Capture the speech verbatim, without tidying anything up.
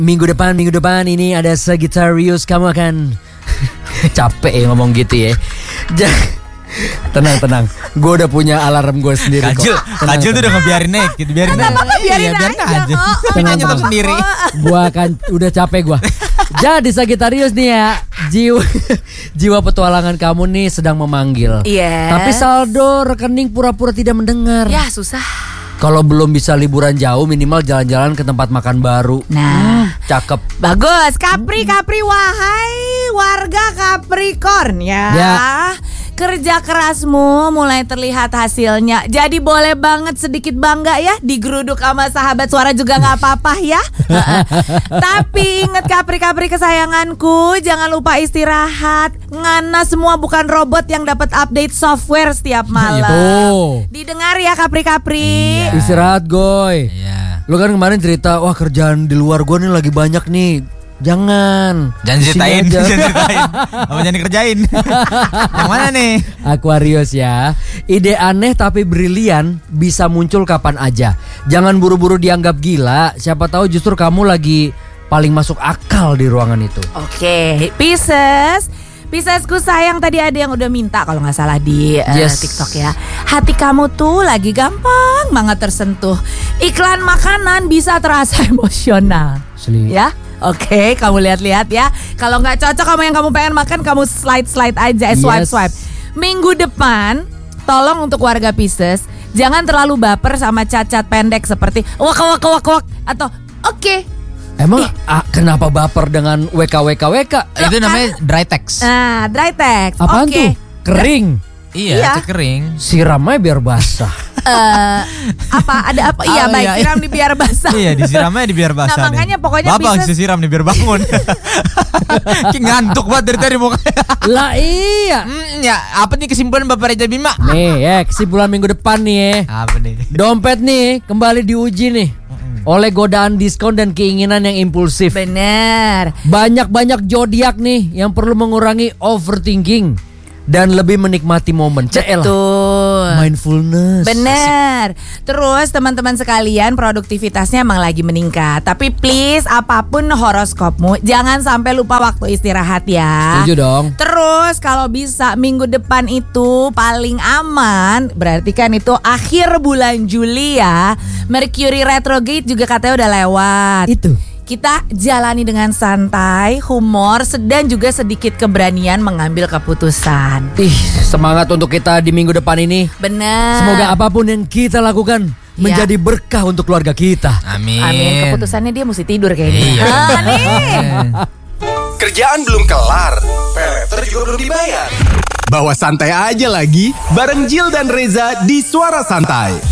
Minggu depan, minggu depan ini ada Sagittarius. Kamu akan capek ya ngomong gitu ya. Tenang, tenang. Gue udah punya alarm gue sendiri Kajul, kok. Kajul tuh udah ngebiarin aja gitu, biarin aja. Apa-apa, biarin Iya, biarin aja. aja. Oh, Tapi tenang, nyanyi tenang. sendiri. Gue akan udah capek gue. Jadi Sagittarius nih ya, jiwa jiwa petualangan kamu nih sedang memanggil. Yes. Tapi saldo rekening pura-pura tidak mendengar. Ya susah. Kalau belum bisa liburan jauh, minimal jalan-jalan ke tempat makan baru. Nah, Hmm, cakep. bagus. Capri, Capri, wahai warga Capricorn ya. Ya. Kerja kerasmu mulai terlihat hasilnya. Jadi boleh banget sedikit bangga ya. Digeruduk sama sahabat suara juga gak apa-apa ya. Tapi inget Capri-Capri kesayanganku, jangan lupa istirahat. Ngana semua bukan robot yang dapat update software setiap malam. Itu. Didengar ya Capri-Capri. Istirahat, Goy. Iya. Lu kan kemarin cerita, wah kerjaan di luar gue nih lagi banyak nih. Jangan. Jangan Di sini ceritain, aja. jangan ceritain. Apa jangan dikerjain? Yang mana nih? Aquarius ya. Ide aneh tapi brilian bisa muncul kapan aja. Jangan buru-buru dianggap gila. Siapa tahu justru kamu lagi paling masuk akal di ruangan itu. Oke, Pisces. Piscesku sayang, tadi ada yang udah minta kalau nggak salah di uh, Yes. TikTok ya. Hati kamu tuh lagi gampang banget tersentuh. Iklan makanan bisa terasa emosional. Asli. Ya, oke, kamu lihat-lihat ya. Kalau nggak cocok kamu yang kamu pengen makan, kamu slide-slide aja, eh, swipe-swipe. Minggu depan, tolong untuk warga Pisces, jangan terlalu baper sama cat-cat pendek seperti wak wak wak wak atau oke. Emang ah, kenapa baper dengan W K W K W K? Itu namanya dry text. Nah, dry text. Apaan Oke. tuh? Kering. Iya, Iya. cat kering. Siram aja biar basah. Eh, apa ada apa? Iya Oh, baik, iya, siram di biar basah. Iya, disiramnya di biar basah. Nah, makanya nih. pokoknya Bapak Pisces- disiram nih biar bangun. Kayak ngantuk banget dari tadi mukanya. Lah iya. Hmm, ya, apa nih kesimpulan Bapak Reza Bima? Nih ya, kesimpulan minggu depan nih ya. Apa nih? Dompet nih kembali diuji nih oleh godaan diskon dan keinginan yang impulsif. Bener. Banyak-banyak zodiak nih yang perlu mengurangi overthinking dan lebih menikmati momen. Cel. Tuh. Mindfulness. Bener. Terus teman-teman sekalian, produktivitasnya emang lagi meningkat. Tapi please, apapun horoskopmu, jangan sampai lupa waktu istirahat ya. Setuju dong. Terus kalau bisa minggu depan itu paling aman, berarti kan itu akhir bulan Juli ya. Mercury retrograde juga katanya udah lewat. Itu. Kita jalani dengan santai, humor, dan juga sedikit keberanian mengambil keputusan. Ih, semangat untuk kita di minggu depan ini. Bener. Semoga apapun yang kita lakukan menjadi berkah untuk keluarga kita. Amin. Amin. Keputusannya dia mesti tidur kayaknya. Iya. Ah, nih. Kerjaan belum kelar, peleter juga belum dibayar. Bawa santai aja lagi, bareng Jill dan Reza di Suara Santai.